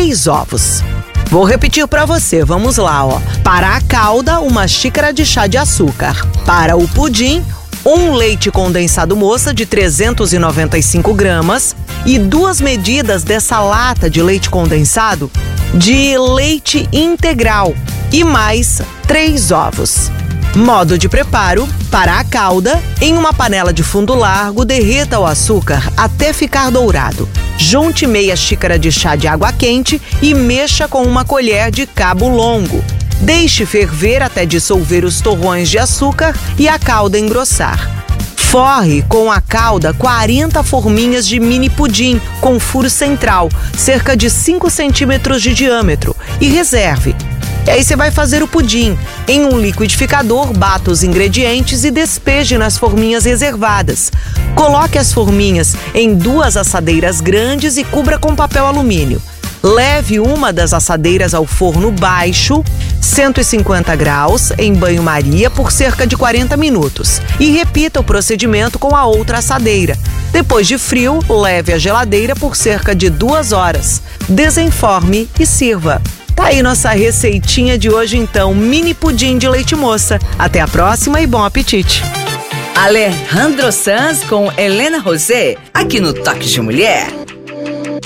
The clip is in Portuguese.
3 ovos. Vou repetir para você, vamos lá, ó. Para a calda, 1 xícara de chá de açúcar. Para o pudim, 1 leite condensado moça de 395 gramas e 2 medidas dessa lata de leite condensado de leite integral e mais 3 ovos. Modo de preparo: para a calda, em uma panela de fundo largo, derreta o açúcar até ficar dourado. Junte meia xícara de chá de água quente e mexa com uma colher de cabo longo. Deixe ferver até dissolver os torrões de açúcar e a calda engrossar. Forre com a calda 40 forminhas de mini pudim com furo central, cerca de 5 centímetros de diâmetro, e reserve. E aí você vai fazer o pudim. Em um liquidificador, bata os ingredientes e despeje nas forminhas reservadas. Coloque as forminhas em 2 assadeiras grandes e cubra com papel alumínio. Leve uma das assadeiras ao forno baixo, 150 graus, em banho-maria por cerca de 40 minutos. E repita o procedimento com a outra assadeira. Depois de frio, leve à geladeira por cerca de 2 horas. Desenforme e sirva. Tá aí nossa receitinha de hoje então, mini pudim de leite moça. Até a próxima e bom apetite! Alejandro Sanz com Helena Rosé, aqui no Toque de Mulher.